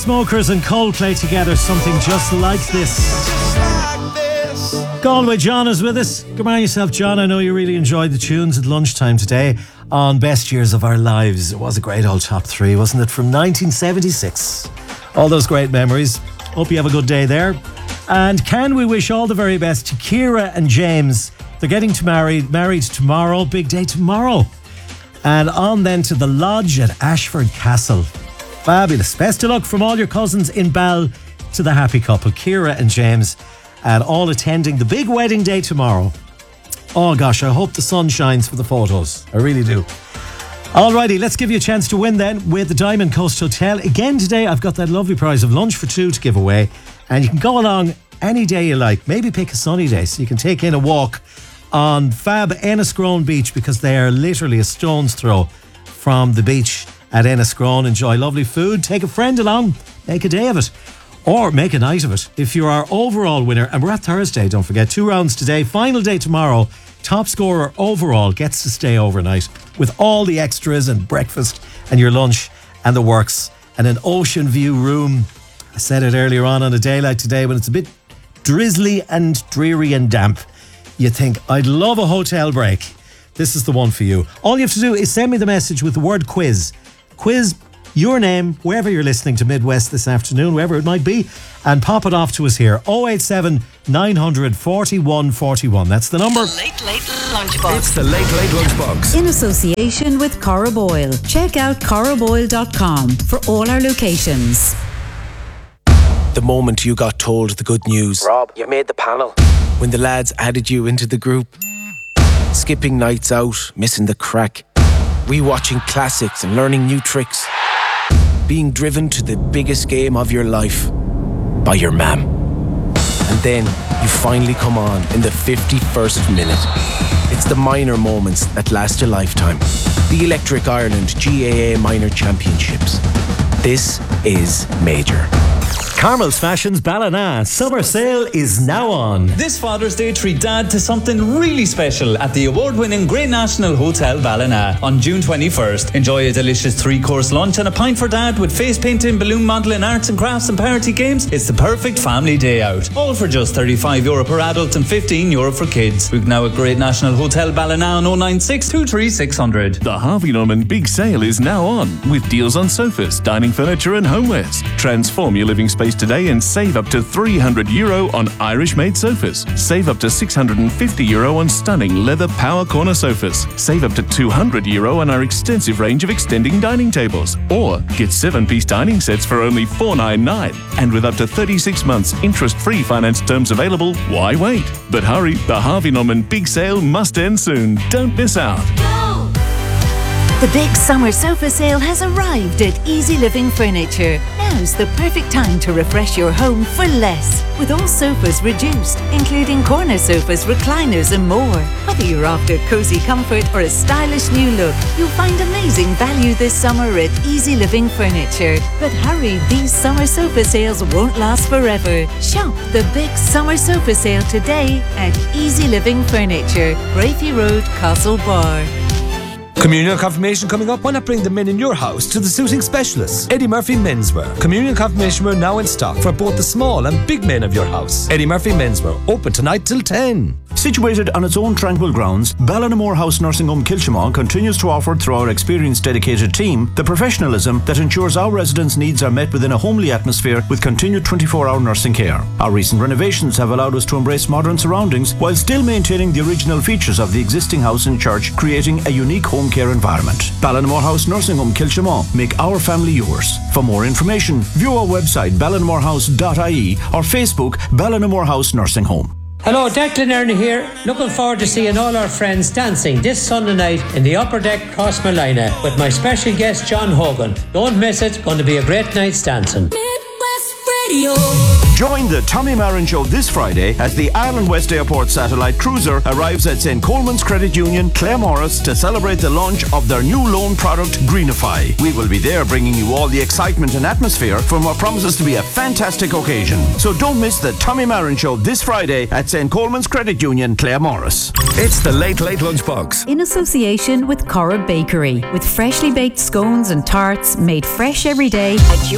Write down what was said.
Chainsmokers and Coldplay together, something just like this. Galway John is with us. Good morning yourself, John. I know you really enjoyed the tunes at lunchtime today on Best Years of Our Lives. It was a great old top three, wasn't it, from 1976? All those great memories. Hope you have a good day there. And can we wish all the very best to Ciara and James? They're getting married tomorrow. Big day tomorrow. And on then to the Lodge at Ashford Castle. Fabulous. Best of luck from all your cousins in Bell to the happy couple, Ciara and James, and all attending the big wedding day tomorrow. Oh gosh, I hope the sun shines for the photos. I really do. Alrighty, let's give you a chance to win then with the Diamond Coast Hotel. Again today, I've got that lovely prize of lunch for two to give away. And you can go along any day you like. Maybe pick a sunny day so you can take in a walk on fab Enniscrone Beach, because they are literally a stone's throw from the beach at Enniscrone. Enjoy lovely food, take a friend along, make a day of it, or make a night of it. If you're our overall winner, and we're at Thursday, don't forget, 2 rounds today, final day tomorrow, top scorer overall gets to stay overnight with all the extras and breakfast and your lunch and the works and an ocean view room. I said it earlier on a day like today when it's a bit drizzly and dreary and damp. You think, I'd love a hotel break. This is the one for you. All you have to do is send me the message with the word quiz. Quiz your name, wherever you're listening to Midwest this afternoon, wherever it might be, and pop it off to us here. 087 900 4141. That's the number. Late Lunchbox. It's the Late Lunchbox. In association with Cora Boyle. Check out coraboyle.com for all our locations. The moment you got told the good news. Rob, you made the panel. When the lads added you into the group. Skipping nights out, missing the crack. Rewatching classics and learning new tricks. Being driven to the biggest game of your life by your mam. And then you finally come on in the 51st minute. It's the minor moments that last a lifetime. The Electric Ireland GAA Minor Championships. This is major. Carmel's Fashions Ballina summer sale is now on. This Father's Day, treat Dad to something really special at the award-winning Great National Hotel Ballina on June 21st. Enjoy a delicious 3-course lunch and a pint for Dad with face painting, balloon modelling, arts and crafts and party games. It's the perfect family day out. All for just €35 per adult and €15 for kids. Book now at Great National Hotel Ballina on 096 23600. The Harvey Norman Big Sale is now on with deals on sofas, dining furniture and homewares. Transform your living space today and save up to €300 on Irish-made sofas. Save up to €650 on stunning leather power corner sofas. Save up to €200 on our extensive range of extending dining tables. Or get 7-piece dining sets for only $499. And with up to 36 months interest-free finance terms available, why wait? But hurry, the Harvey Norman Big Sale must end soon. Don't miss out. The big summer sofa sale has arrived at Easy Living Furniture. Now's the perfect time to refresh your home for less. With all sofas reduced, including corner sofas, recliners and more. Whether you're after cozy comfort or a stylish new look, you'll find amazing value this summer at Easy Living Furniture. But hurry, these summer sofa sales won't last forever. Shop the big summer sofa sale today at Easy Living Furniture, Grafey Road, Castlebar. Communion confirmation coming up. Why not bring the men in your house to the suiting specialists? Eddie Murphy Menswear. Communion confirmation wear now in stock for both the small and big men of your house. Eddie Murphy Menswear. Open tonight till 10. Situated on its own tranquil grounds, Ballinamore House Nursing Home Kilchimau continues to offer, through our experienced dedicated team, the professionalism that ensures our residents' needs are met within a homely atmosphere with continued 24-hour nursing care. Our recent renovations have allowed us to embrace modern surroundings while still maintaining the original features of the existing house and church, creating a unique home care environment. Ballinamore House Nursing Home Kilchimau. Make our family yours. For more information, view our website ballinamorehouse.ie or Facebook Ballinamore House Nursing Home. Hello, Declan Ernie here. Looking forward to seeing all our friends dancing this Sunday night in the Upper Deck Crossmolina with my special guest John Hogan. Don't miss it. Going to be a great night's dancing. Midwest Radio. Join the Tommy Marin Show this Friday as the Ireland West Airport satellite cruiser arrives at St. Coleman's Credit Union, Claremorris, to celebrate the launch of their new loan product, Greenify. We will be there bringing you all the excitement and atmosphere from what promises to be a fantastic occasion. So don't miss the Tommy Marin Show this Friday at St. Coleman's Credit Union, Claremorris. It's the Late Lunchbox. In association with Cora Bakery, with freshly baked scones and tarts made fresh every day.